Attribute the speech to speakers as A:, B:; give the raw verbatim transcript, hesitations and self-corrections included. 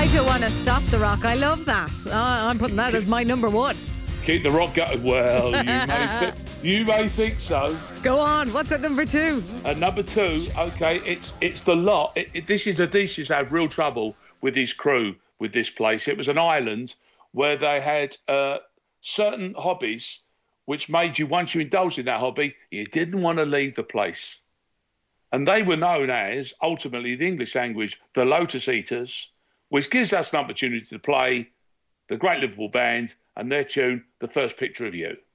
A: I don't want to stop the rock. I love that. Uh, I'm putting that as my number one.
B: Keep the rock going. Well, you may, th- you may think so.
A: Go on. What's at number two?
B: At number two, okay, it's it's the lot. It, it, this is Odysseus had real trouble with his crew with this place. It was an island where they had uh, certain hobbies which made you, once you indulged in that hobby, you didn't want to leave the place. And they were known as, ultimately, the English language, the Lotus Eaters, which gives us an opportunity to play the great Liverpool band and their tune, The First Picture of You.